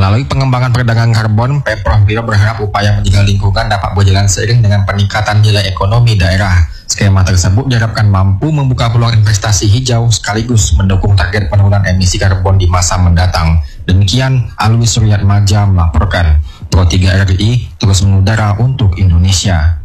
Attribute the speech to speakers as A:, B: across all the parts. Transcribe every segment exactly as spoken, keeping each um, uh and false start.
A: Melalui pengembangan perdagangan karbon, Pemprov Riau berharap upaya menjaga lingkungan dapat berjalan seiring dengan peningkatan nilai ekonomi daerah. Skema tersebut diharapkan mampu membuka peluang investasi hijau sekaligus mendukung target penurunan emisi karbon di masa mendatang. Demikian Alwi Suryatmaja melaporkan. Pro tiga R I terus mengudara untuk Indonesia.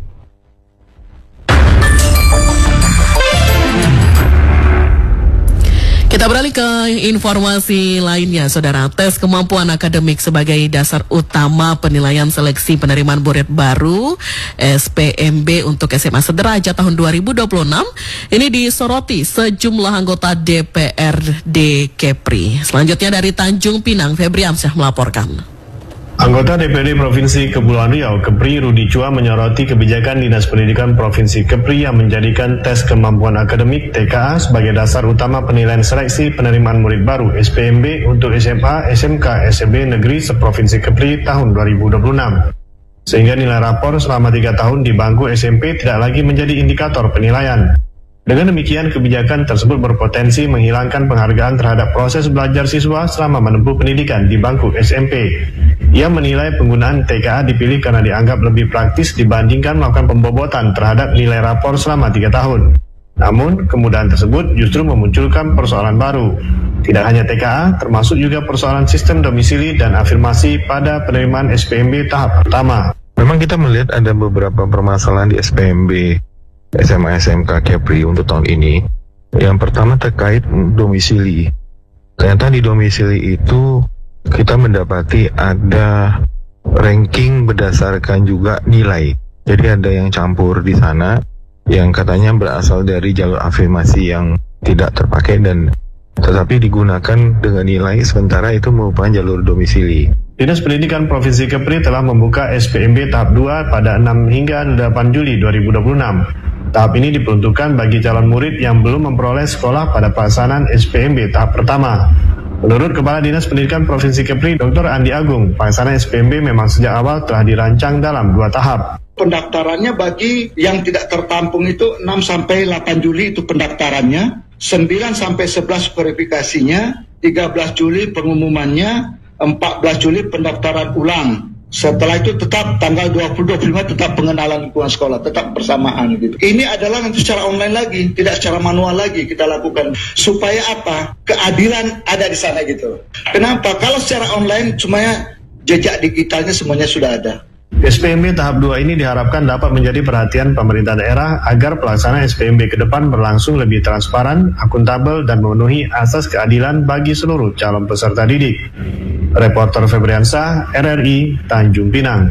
B: Kita beralih ke informasi lainnya, Saudara. Tes kemampuan akademik sebagai dasar utama penilaian seleksi penerimaan murid baru S P M B untuk S M A sederajat tahun dua ribu dua puluh enam ini disoroti sejumlah anggota D P R D Kepri. Selanjutnya dari Tanjung Pinang, Febriansyah melaporkan.
C: Anggota D P R D Provinsi Kepulauan Riau, Kepri Rudi Chua, menyoroti kebijakan Dinas Pendidikan Provinsi Kepri yang menjadikan tes kemampuan akademik T K A sebagai dasar utama penilaian seleksi penerimaan murid baru S P M B untuk S M A, S M K, S M B Negeri seprovinsi Kepri tahun dua ribu dua puluh enam. Sehingga nilai rapor selama tiga tahun di bangku S M P tidak lagi menjadi indikator penilaian. Dengan demikian, kebijakan tersebut berpotensi menghilangkan penghargaan terhadap proses belajar siswa selama menempuh pendidikan di bangku S M P. Ia menilai penggunaan T K A dipilih karena dianggap lebih praktis dibandingkan melakukan pembobotan terhadap nilai rapor selama tiga tahun. Namun, kemudahan tersebut justru memunculkan persoalan baru. Tidak hanya T K A, termasuk juga persoalan sistem domisili dan afirmasi pada penerimaan S P M B tahap pertama.
D: Memang kita melihat ada beberapa permasalahan di S P M B S M A S M K Kepri untuk tahun ini. Yang pertama terkait domisili. Ternyata di domisili itu kita mendapati ada ranking berdasarkan juga nilai. Jadi ada yang campur di sana yang katanya berasal dari jalur afirmasi yang tidak terpakai dan tetapi digunakan dengan nilai, sementara itu merupakan jalur domisili.
C: Dinas Pendidikan Provinsi Kepri telah membuka S P M B tahap dua pada enam hingga delapan Juli dua ribu dua puluh enam. Tahap ini diperuntukkan bagi calon murid yang belum memperoleh sekolah pada pelaksanaan S P M B tahap pertama. Menurut Kepala Dinas Pendidikan Provinsi Kepri, Doktor Andi Agung, pelaksanaan S P M B memang sejak awal telah dirancang dalam dua tahap.
E: Pendaftarannya bagi yang tidak tertampung itu enam sampai delapan Juli itu pendaftarannya, sembilan sampai sebelas verifikasinya, tiga belas Juli pengumumannya, empat belas Juli pendaftaran ulang. Setelah itu tetap tanggal dua puluh dua puluh lima tetap pengenalan lingkungan sekolah, tetap bersamaan gitu. Ini adalah nanti secara online lagi, tidak secara manual lagi kita lakukan. Supaya apa? Keadilan ada di sana gitu. Kenapa? Kalau secara online semuanya jejak digitalnya semuanya sudah ada.
C: S P M B tahap dua ini diharapkan dapat menjadi perhatian pemerintah daerah agar pelaksanaan S P M B ke depan berlangsung lebih transparan, akuntabel, dan memenuhi asas keadilan bagi seluruh calon peserta didik. Reporter Febriansyah, R R I, Tanjung Pinang.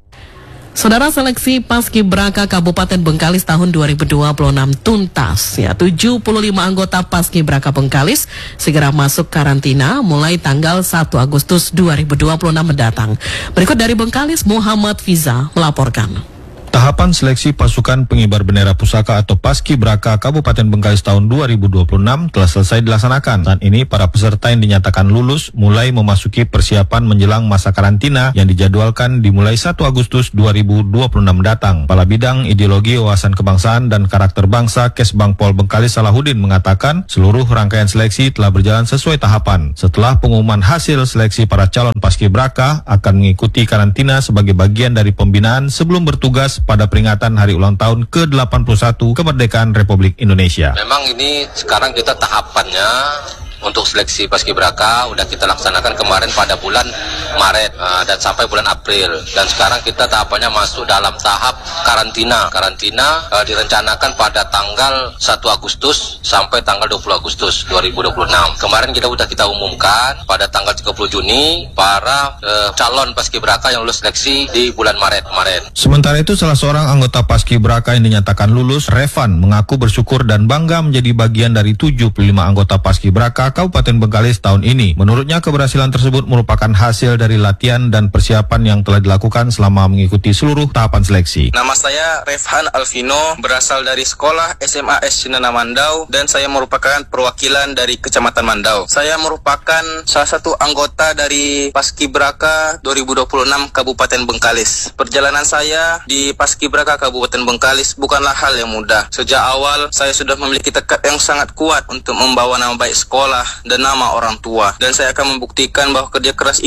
B: Saudara, seleksi Paskibraka Kabupaten Bengkalis tahun dua ribu dua puluh enam tuntas. Ya, tujuh puluh lima anggota Paskibraka Bengkalis segera masuk karantina mulai tanggal satu Agustus dua ribu dua puluh enam mendatang. Berikut dari Bengkalis, Muhammad Fiza melaporkan.
F: Tahapan seleksi pasukan pengibar bendera pusaka atau Paskibraka Kabupaten Bengkalis tahun dua ribu dua puluh enam telah selesai dilaksanakan. Saat ini para peserta yang dinyatakan lulus mulai memasuki persiapan menjelang masa karantina yang dijadwalkan dimulai satu Agustus dua ribu dua puluh enam mendatang. Kepala Bidang Ideologi, Wawasan Kebangsaan dan Karakter Bangsa Kesbangpol Bengkalis Salahuddin mengatakan seluruh rangkaian seleksi telah berjalan sesuai tahapan. Setelah pengumuman hasil seleksi, para calon Paskibraka akan mengikuti karantina sebagai bagian dari pembinaan sebelum bertugas pada peringatan Hari Ulang Tahun ke delapan puluh satu Kemerdekaan Republik Indonesia.
G: Memang ini sekarang kita tahapannya untuk seleksi Paskibraka udah kita laksanakan kemarin pada bulan Maret uh, dan sampai bulan April, dan sekarang kita tahapannya masuk dalam tahap karantina. Karantina uh, direncanakan pada tanggal satu Agustus sampai tanggal dua puluh Agustus dua ribu dua puluh enam. Kemarin kita udah kita umumkan pada tanggal tiga puluh Juni para uh, calon Paskibraka yang lulus seleksi di bulan Maret kemarin.
F: Sementara itu, salah seorang anggota Paskibraka yang dinyatakan lulus, Revan, mengaku bersyukur dan bangga menjadi bagian dari tujuh puluh lima anggota Paskibraka Kabupaten Bengkalis tahun ini. Menurutnya, keberhasilan tersebut merupakan hasil dari latihan dan persiapan yang telah dilakukan selama mengikuti seluruh tahapan seleksi.
H: Nama saya Refhan Alvino, berasal dari sekolah S M A S Cinana Mandau, dan saya merupakan perwakilan dari Kecamatan Mandau. Saya merupakan salah satu anggota dari Paskibraka dua ribu dua puluh enam Kabupaten Bengkalis. Perjalanan saya di Paskibraka Kabupaten Bengkalis bukanlah hal yang mudah. Sejak awal, saya sudah memiliki tekad yang sangat kuat untuk membawa nama baik sekolah dan nama orang tua, dan saya akan membuktikan bahwa kerja keras ini pasti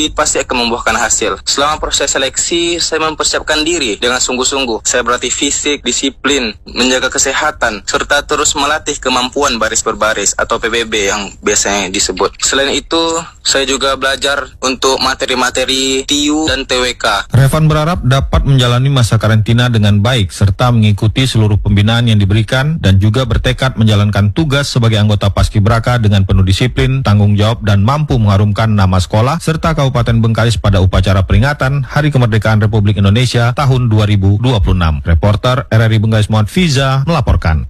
H: akan membuahkan hasil. Selama proses seleksi, saya mempersiapkan diri dengan sungguh-sungguh. Saya berlatih fisik, disiplin, menjaga kesehatan, serta terus melatih kemampuan baris berbaris atau P B B yang biasanya disebut. Selain itu, saya juga belajar untuk materi-materi T I U dan T W K.
F: Revan berharap dapat menjalani masa karantina dengan baik serta mengikuti seluruh pembinaan yang diberikan dan juga bertekad menjalankan tugas sebagai anggota Paskibraka dengan penuh disiplin, tanggung jawab dan mampu mengharumkan nama sekolah serta Kabupaten Bengkalis pada upacara peringatan Hari Kemerdekaan Republik Indonesia tahun dua ribu dua puluh enam. Reporter R R I Bengkalis Muhammad Fiza melaporkan.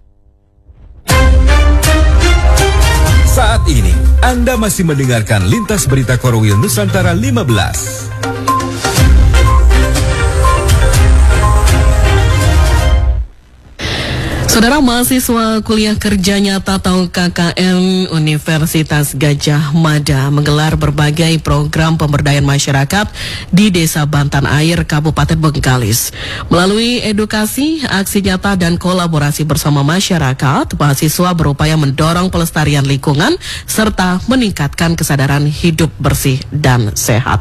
I: Saat ini Anda masih mendengarkan Lintas Berita Korwil Nusantara lima belas.
B: Saudara, mahasiswa kuliah kerja nyata atau K K N Universitas Gajah Mada menggelar berbagai program pemberdayaan masyarakat di Desa Bantan Air, Kabupaten Bengkalis. Melalui edukasi, aksi nyata dan kolaborasi bersama masyarakat, mahasiswa berupaya mendorong pelestarian lingkungan serta meningkatkan kesadaran hidup bersih dan sehat.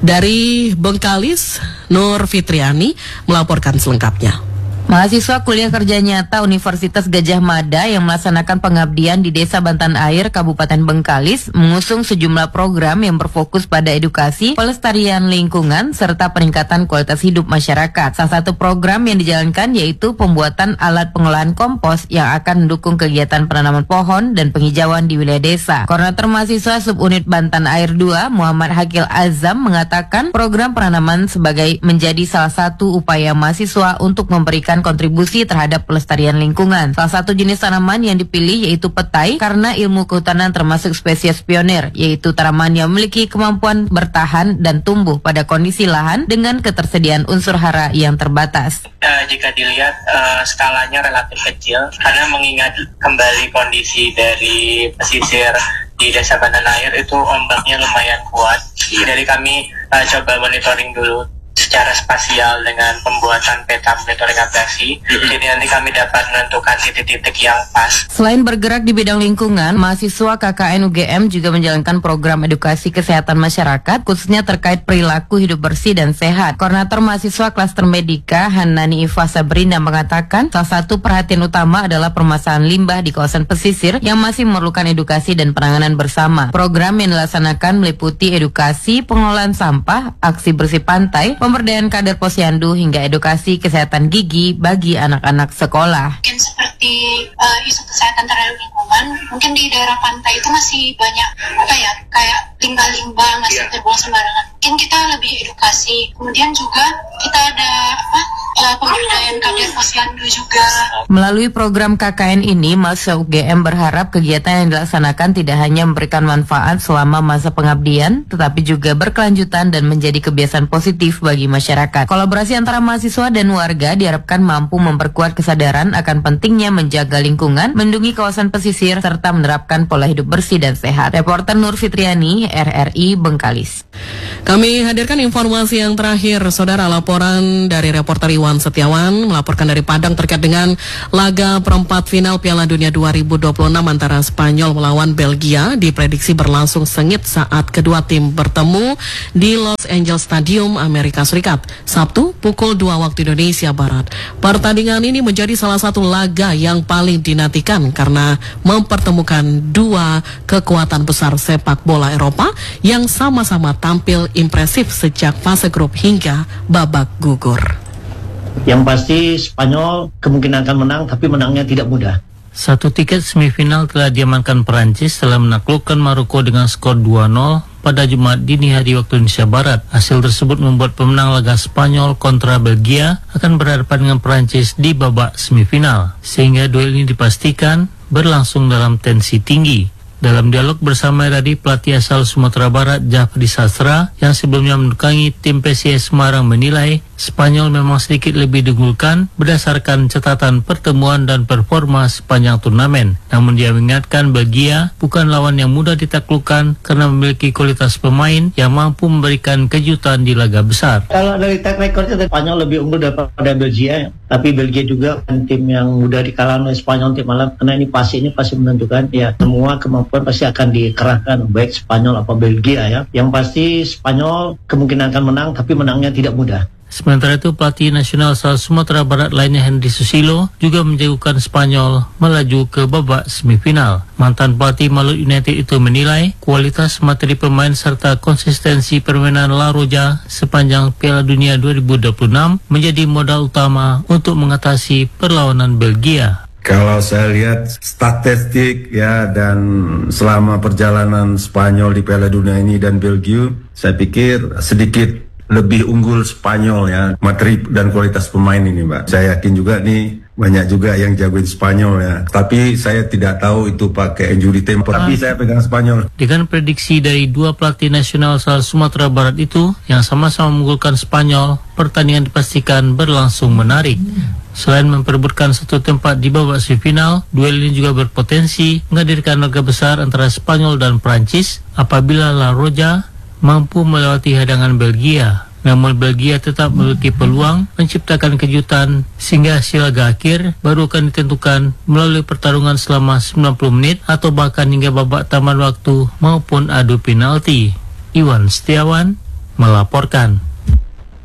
B: Dari Bengkalis, Nur Fitriani melaporkan selengkapnya.
J: Mahasiswa kuliah kerja nyata Universitas Gajah Mada yang melaksanakan pengabdian di Desa Bantan Air, Kabupaten Bengkalis, mengusung sejumlah program yang berfokus pada edukasi, pelestarian lingkungan, serta peningkatan kualitas hidup masyarakat. Salah satu program yang dijalankan yaitu pembuatan alat pengolahan kompos yang akan mendukung kegiatan penanaman pohon dan penghijauan di wilayah desa. Koordinator mahasiswa Subunit Bantan Air dua, Muhammad Hakil Azam, mengatakan program penanaman sebagai menjadi salah satu upaya mahasiswa untuk memberikan kontribusi terhadap pelestarian lingkungan. Salah satu jenis tanaman yang dipilih yaitu petai karena ilmu kehutanan termasuk spesies pionir, yaitu tanaman yang memiliki kemampuan bertahan dan tumbuh pada kondisi lahan dengan ketersediaan unsur hara yang terbatas.
K: Uh, jika dilihat uh, skalanya relatif kecil karena mengingat kembali kondisi dari pesisir di Desa Bantan Air itu ombaknya lumayan kuat. Jadi kami uh, coba monitoring dulu secara spasial dengan pembuatan peta monitoring abrasi. Mm-hmm. Jadi nanti kami dapat menentukan titik-titik yang pas.
J: Selain bergerak di bidang lingkungan, mahasiswa K K N U G M juga menjalankan program edukasi kesehatan masyarakat, khususnya terkait perilaku hidup bersih dan sehat. Koordinator mahasiswa Klaster Medika, Hanani Iva Sabrina, mengatakan salah satu perhatian utama adalah permasalahan limbah di kawasan pesisir yang masih memerlukan edukasi dan penanganan bersama. Program yang dilaksanakan meliputi edukasi pengelolaan sampah, aksi bersih pantai, pemberdayaan kader posyandu hingga edukasi kesehatan gigi bagi anak-anak sekolah.
L: Mungkin seperti uh, isu kesehatan terhadap lingkungan, mungkin di daerah pantai itu masih banyak apa ya kayak limbah-limbah masih yeah. terbuang sembarangan. Mungkin kita lebih edukasi. Kemudian juga kita ada apa uh, pemberdayaan kader posyandu juga.
J: Melalui program K K N ini, mahasiswa U G M berharap kegiatan yang dilaksanakan tidak hanya memberikan manfaat selama masa pengabdian, tetapi juga berkelanjutan dan menjadi kebiasaan positif bagi masyarakat. Kolaborasi antara mahasiswa dan warga diharapkan mampu memperkuat kesadaran akan pentingnya menjaga lingkungan, melindungi kawasan pesisir, serta menerapkan pola hidup bersih dan sehat. Reporter Nur Fitriani, R R I Bengkalis.
B: Kami hadirkan informasi yang terakhir, saudara. Laporan dari reporter Iwan Setiawan melaporkan dari Padang terkait dengan laga perempat final Piala Dunia dua ribu dua puluh enam antara Spanyol melawan Belgia diprediksi berlangsung sengit saat kedua tim bertemu di Los Angeles Stadium, Amerika Serikat, Sabtu pukul dua waktu Indonesia Barat. Pertandingan ini menjadi salah satu laga yang paling dinantikan karena mempertemukan dua kekuatan besar sepak bola Eropa yang sama-sama tampil impresif sejak fase grup hingga babak gugur.
M: Yang pasti Spanyol kemungkinan akan menang, tapi menangnya tidak mudah.
N: Satu tiket semifinal telah diamankan Perancis setelah menaklukkan Maroko dengan skor dua nol pada Jumat dini hari waktu Indonesia Barat. Hasil tersebut membuat pemenang laga Spanyol kontra Belgia akan berhadapan dengan Perancis di babak semifinal, sehingga duel ini dipastikan berlangsung dalam tensi tinggi. Dalam dialog bersama tadi, pelatih asal Sumatera Barat Jafri Sastra yang sebelumnya mendukangi tim P S I S Semarang menilai Spanyol memang sedikit lebih diunggulkan berdasarkan catatan pertemuan dan performa sepanjang turnamen. Namun dia mengingatkan Belgia bukan lawan yang mudah ditaklukkan karena memiliki kualitas pemain yang mampu memberikan kejutan di laga besar.
M: Kalau dari track recordnya Spanyol lebih unggul daripada Belgia, tapi Belgia juga kan tim yang mudah dikalahkan oleh Spanyol tim malam, karena ini pasti ini pasti menentukan ya semua kemampuan pasti akan dikerahkan baik Spanyol atau Belgia ya. Yang pasti Spanyol kemungkinan akan menang, tapi menangnya tidak mudah.
N: Sementara itu pelatih nasional asal Sumatera Barat lainnya Henry Susilo juga menjagokan Spanyol melaju ke babak semifinal. Mantan pelatih Malut United itu menilai kualitas materi pemain serta konsistensi permainan La Roja sepanjang Piala Dunia dua ribu dua puluh enam menjadi modal utama untuk mengatasi perlawanan Belgia.
O: Kalau saya lihat statistik ya dan selama perjalanan Spanyol di Piala Dunia ini dan Belgia, saya pikir sedikit lebih unggul Spanyol ya, materi dan kualitas pemain ini Mbak. Saya yakin juga nih banyak juga yang jagoin Spanyol ya. Tapi saya tidak tahu itu pakai injury time, tapi saya pegang Spanyol.
N: Dengan prediksi dari dua pelatih nasional asal Sumatera Barat itu yang sama-sama mengunggulkan Spanyol, pertandingan dipastikan berlangsung menarik. Selain memperebutkan satu tempat di babak semifinal, duel ini juga berpotensi menghadirkan laga besar antara Spanyol dan Prancis apabila La Roja mampu melewati hadangan Belgia. Namun Belgia tetap memiliki peluang menciptakan kejutan sehingga hasil laga akhir baru akan ditentukan melalui pertarungan selama sembilan puluh menit atau bahkan hingga babak taman waktu maupun adu penalti. Iwan Setiawan melaporkan.